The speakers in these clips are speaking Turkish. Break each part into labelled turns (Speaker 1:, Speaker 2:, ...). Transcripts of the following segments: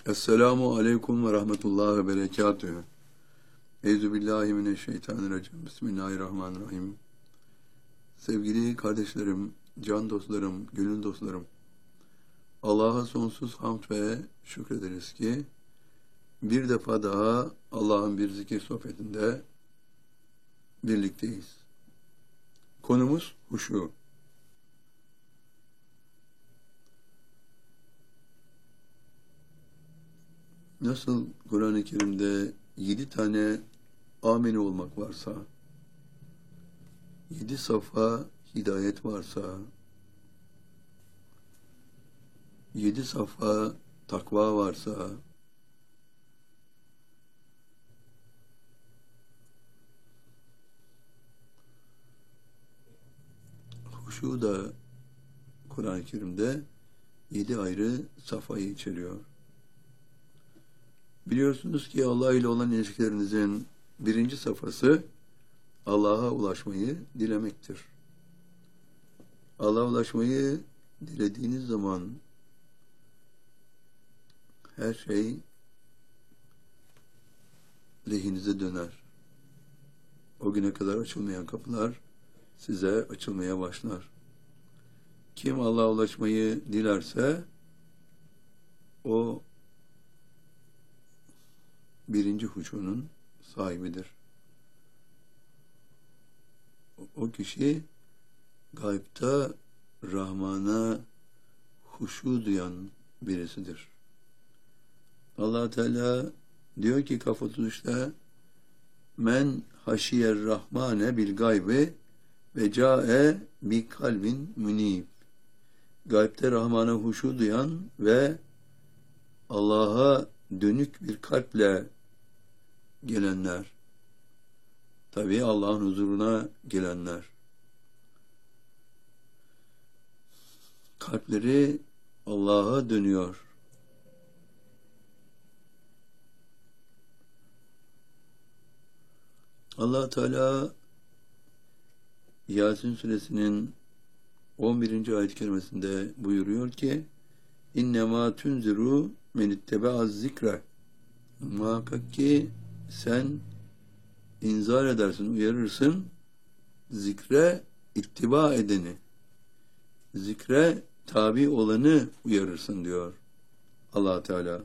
Speaker 1: Esselamu aleyküm ve rahmetullahi ve berekatühü. Euzubillahimineşşeytanirracim. Bismillahirrahmanirrahim. Sevgili kardeşlerim, can dostlarım, gönül dostlarım. Allah'a sonsuz hamd ve şükrederiz ki bir defa daha Allah'ın bir zikir sohbetinde birlikteyiz. Konumuz huşu. Nasıl Kur'an-ı Kerim'de 7 tane ameni olmak varsa, 7 safa hidayet varsa, 7 safa takva varsa, huşu da Kur'an-ı Kerim'de 7 ayrı safhayı içeriyor. Biliyorsunuz ki Allah ile olan ilişkilerinizin birinci safhası Allah'a ulaşmayı dilemektir. Allah'a ulaşmayı dilediğiniz zaman her şey lehinize döner. O güne kadar açılmayan kapılar size açılmaya başlar. Kim Allah'a ulaşmayı dilerse o birinci huşunun sahibidir. O kişi gaybta Rahman'a huşu duyan birisidir. Allah Teala diyor ki Kaf 33'te men haşiyer rahmane bil gaybi ve cae bi kalbin münib. Gaybte Rahman'a huşu duyan ve Allah'a dönük bir kalple gelenler. Tabii Allah'ın huzuruna gelenler. Kalpleri Allah'a dönüyor. Allah Teala Yasin suresinin 11. ayet-i kerimesinde buyuruyor ki İnnemâ tunziru men ittebe'az zikre. Muhakkak ki sen inzar edersin, uyarırsın zikre ittiba edeni, zikre tabi olanı uyarırsın diyor Allah Teala.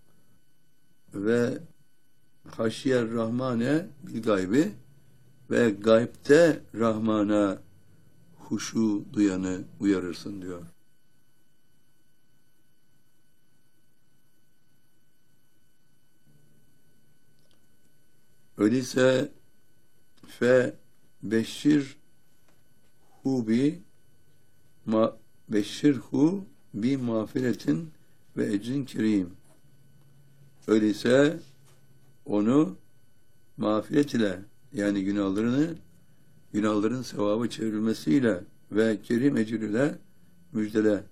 Speaker 1: Ve haşiyer rahmane bil gaybi ve gaybte Rahman'a huşu duyanı uyarırsın diyor. Öyleyse fe beşşirhu bi mağfiretin ve ecrin kerim. Öyleyse onu mağfiret ile, yani günahların sevabı çevrilmesiyle ve kerim ecir ile müjdele.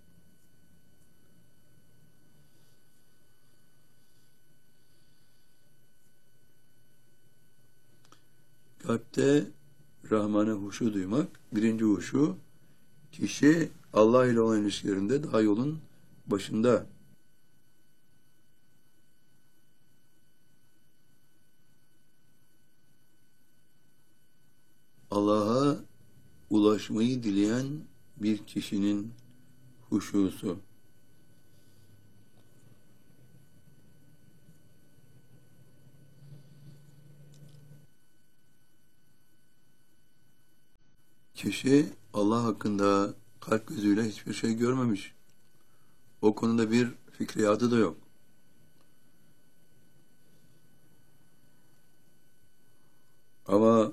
Speaker 1: Kalpte Rahman'a huşu duymak, birinci huşu, kişi Allah ile olan ilişkilerinde daha yolun başında. Allah'a ulaşmayı dileyen bir kişinin huşusu. Kişi Allah hakkında kalp gözüyle hiçbir şey görmemiş. O konuda bir fikriyatı da yok. Ama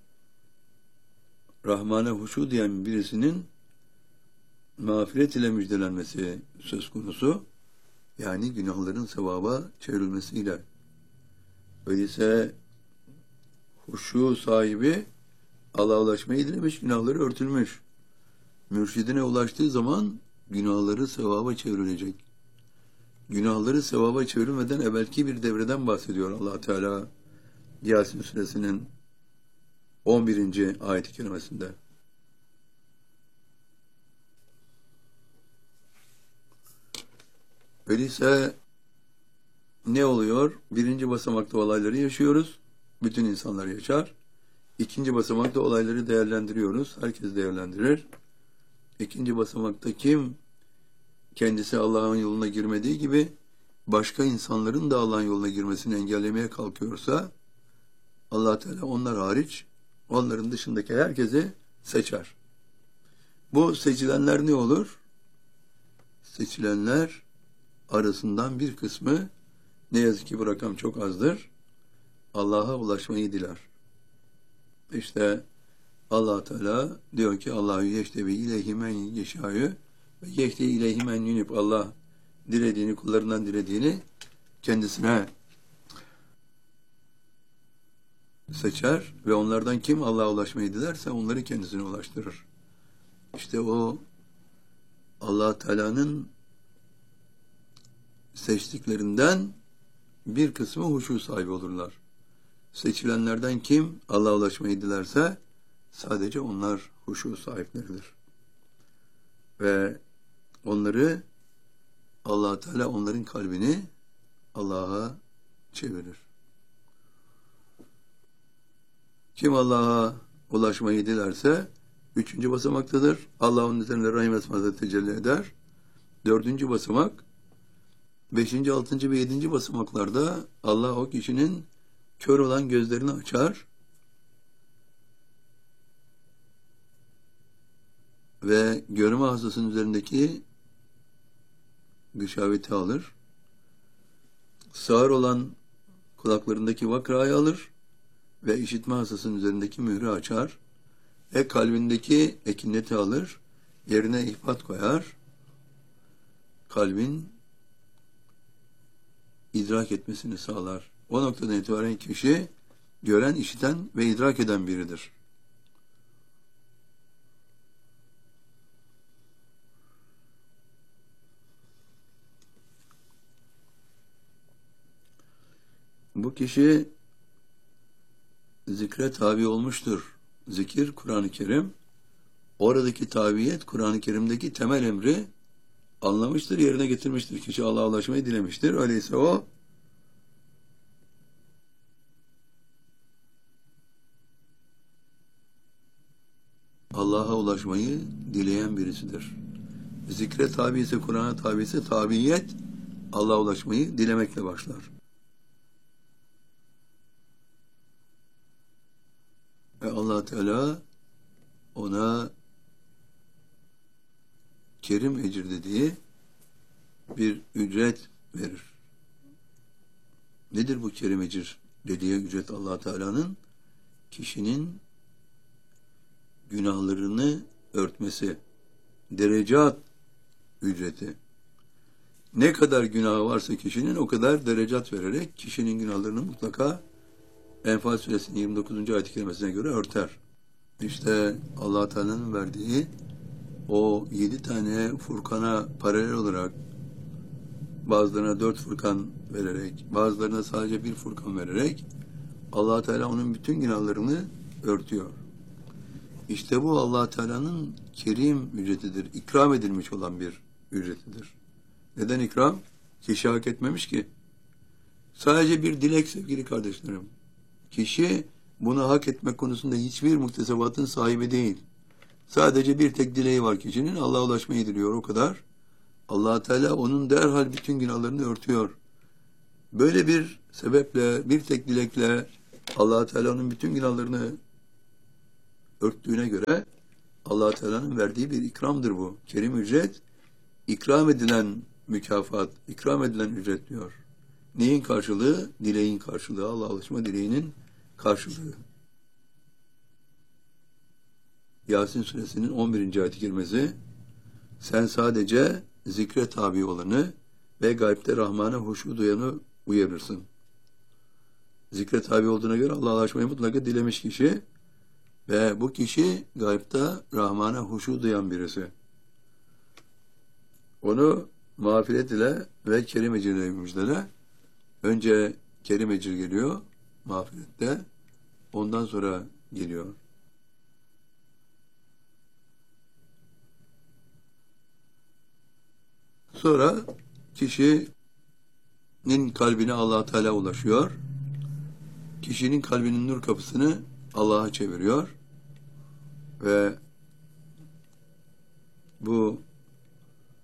Speaker 1: Rahman'a huşu diyen birisinin mağfiret ile müjdelenmesi söz konusu. Yani günahların sevaba çevrilmesiyle. Öyleyse huşu sahibi Allah'a ulaşmayı dilemiş, günahları örtülmüş. Mürşidine ulaştığı zaman günahları sevaba çevrilecek. Günahları sevaba çevrilmeden evvelki bir devreden bahsediyor Allah Teala Yasin suresinin 11. ayet-i kerimesinde. Öyleyse ne oluyor? Birinci basamakta olayları yaşıyoruz. Bütün insanlar yaşar. İkinci basamakta olayları değerlendiriyoruz. Herkes değerlendirir. İkinci basamakta kim kendisi Allah'ın yoluna girmediği gibi başka insanların da Allah'ın yoluna girmesini engellemeye kalkıyorsa Allah Teala onlar hariç onların dışındaki herkesi seçer. Bu seçilenler ne olur? Seçilenler arasından bir kısmı, ne yazık ki bu rakam çok azdır, Allah'a ulaşmayı diler. İşte Allah Teala diyor ki Allahu yeştevi ileyhi men yeşâ'yü ve yehdi ileyhi men yunib. Allah dilediğini, kullarından dilediğini kendisine seçer ve onlardan kim Allah'a ulaşmayı dilerse onları kendisine ulaştırır. İşte o Allah Teala'nın seçtiklerinden bir kısmı huşu sahibi olurlar. Seçilenlerden kim Allah'a ulaşmayı dilerse sadece onlar huşu sahipleridir. Ve onları Allah Teala onların kalbini Allah'a çevirir. Kim Allah'a ulaşmayı dilerse 3. basamaktadır. Allah onun üzerinde rahim esmasıyla tecelli eder. 4. basamak, 5. 6. ve 7. basamaklarda Allah o kişinin kör olan gözlerini açar ve görme hastasının üzerindeki gışaveti alır. Sağır olan kulaklarındaki vakrayı alır ve işitme hastasının üzerindeki mührü açar ve kalbindeki ekineti alır, yerine ihbat koyar. Kalbin idrak etmesini sağlar. O noktadan itibaren kişi gören, işiten ve idrak eden biridir. Bu kişi zikre tabi olmuştur. Zikir, Kur'an-ı Kerim. Oradaki tabiyet, Kur'an-ı Kerim'deki temel emri anlamıştır, yerine getirmiştir. Kişi Allah'a ulaşmayı dilemiştir. Öyleyse o Allah'a ulaşmayı dileyen birisidir. Zikre tabi ise, Kur'an'a tabi ise tabiyet Allah'a ulaşmayı dilemekle başlar. Ve Allah Teala ona kerim ecir dediği bir ücret verir. Nedir bu kerim ecir dediği ücret? Allah Teala'nın kişinin günahlarını örtmesi, derecat ücreti. Ne kadar günahı varsa kişinin o kadar derecat vererek kişinin günahlarını mutlaka Enfal Suresinin 29. ayet-i kerimesine göre örter. İşte Allah Teala'nın verdiği o 7 tane Furkan'a paralel olarak bazılarına 4 Furkan vererek, bazılarına sadece 1 Furkan vererek Allah Teala onun bütün günahlarını örtüyor. İşte bu Allah Teala'nın kerim ücretidir. İkram edilmiş olan bir ücretidir. Neden ikram? Kişi hak etmemiş ki. Sadece bir dilek sevgili kardeşlerim. Kişi bunu hak etmek konusunda hiçbir muktesebatın sahibi değil. Sadece bir tek dileği var kişinin. Allah'a ulaşmayı diliyor, o kadar. Allah Teala onun derhal bütün günahlarını örtüyor. Böyle bir sebeple, bir tek dilekle Allah Teala'nın bütün günahlarını örttüğüne göre Allah Teala'nın verdiği bir ikramdır bu. Kerim ücret, ikram edilen mükafat, ikram edilen ücret diyor. Neyin karşılığı? Dileğin karşılığı. Allah'a ulaşma dileğinin karşılığı. Yasin Suresinin 11. ayet-i kerimesi, sen sadece zikre tabi olanı ve gaybte Rahman'a huşu duyanı uyarırsın. Zikre tabi olduğuna göre Allah'a ulaşmayı mutlaka dilemiş kişi ve bu kişi gaybte Rahman'a huşu duyan birisi. Onu mağfiret ile ve kerim ecirle müjdele. Önce kerim ecir geliyor mağfirette, ondan sonra geliyor. Sonra kişi kişinin kalbine Allah Teala ulaşıyor. Kişinin kalbinin nur kapısını Allah'a çeviriyor ve